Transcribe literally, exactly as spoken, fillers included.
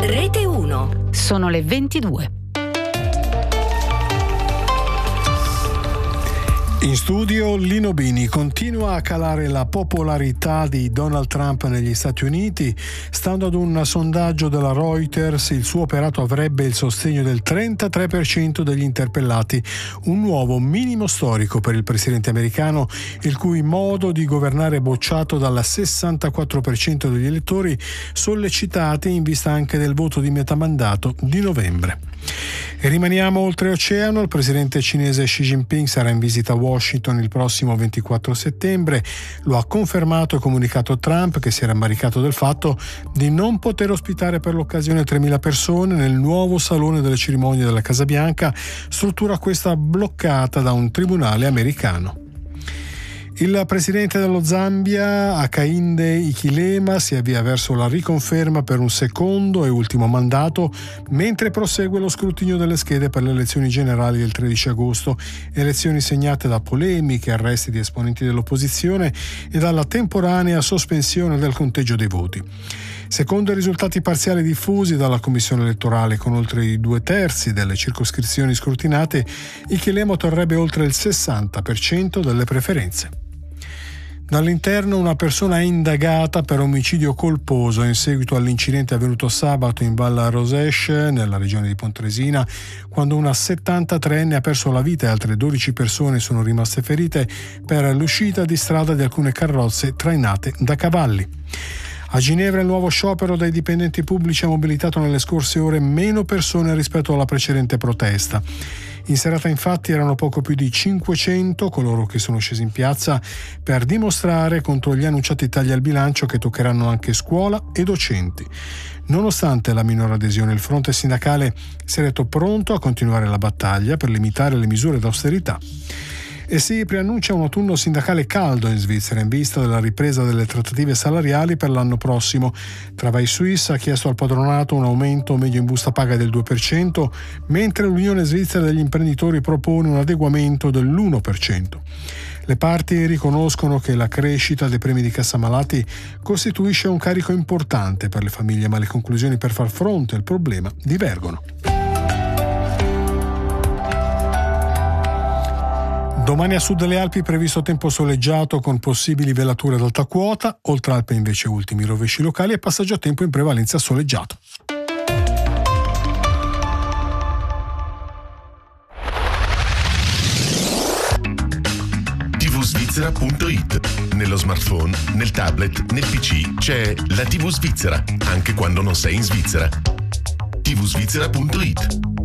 Rete uno. Sono le ventidue. In studio Lino Bini. Continua a calare la popolarità di Donald Trump negli Stati Uniti. Stando ad un sondaggio della Reuters, il suo operato avrebbe il sostegno del trentatré per cento degli interpellati, un nuovo minimo storico per il presidente americano, il cui modo di governare è bocciato dal sessantaquattro per cento degli elettori sollecitati in vista anche del voto di metà mandato di novembre. E rimaniamo oltreoceano. Il presidente cinese Xi Jinping sarà in visita a Washington il prossimo ventiquattro settembre. Lo ha confermato e comunicato Trump, che si era ammaricato del fatto di non poter ospitare per l'occasione tremila persone nel nuovo salone delle cerimonie della Casa Bianca, struttura questa bloccata da un tribunale americano. Il presidente dello Zambia, Hakainde Hichilema, si avvia verso la riconferma per un secondo e ultimo mandato, mentre prosegue lo scrutinio delle schede per le elezioni generali del tredici agosto, elezioni segnate da polemiche, arresti di esponenti dell'opposizione e dalla temporanea sospensione del conteggio dei voti. Secondo i risultati parziali diffusi dalla Commissione elettorale, con oltre i due terzi delle circoscrizioni scrutinate, Hichilema otterrebbe oltre il sessanta per cento delle preferenze. Dall'interno, una persona è indagata per omicidio colposo in seguito all'incidente avvenuto sabato in Val Rosèche, nella regione di Pontresina, quando una settantatreenne ha perso la vita e altre dodici persone sono rimaste ferite per l'uscita di strada di alcune carrozze trainate da cavalli. A Ginevra il nuovo sciopero dei dipendenti pubblici ha mobilitato nelle scorse ore meno persone rispetto alla precedente protesta. In serata infatti erano poco più di cinquecento coloro che sono scesi in piazza per dimostrare contro gli annunciati tagli al bilancio che toccheranno anche scuola e docenti. Nonostante la minore adesione, il fronte sindacale si è detto pronto a continuare la battaglia per limitare le misure d'austerità. E si preannuncia un autunno sindacale caldo in Svizzera in vista della ripresa delle trattative salariali per l'anno prossimo. Travail Suisse ha chiesto al padronato un aumento medio in busta paga del due per cento, mentre l'Unione Svizzera degli imprenditori propone un adeguamento dell'uno per cento. Le parti riconoscono che la crescita dei premi di cassa malati costituisce un carico importante per le famiglie, ma le conclusioni per far fronte al problema divergono. Domani a sud delle Alpi previsto tempo soleggiato con possibili velature ad alta quota, oltre Alpe invece ultimi rovesci locali e passaggio a tempo in prevalenza soleggiato. tivusvizzera punto it. Nello smartphone, nel tablet, nel P C c'è la tivù Svizzera, anche quando non sei in Svizzera. tivusvizzera punto it.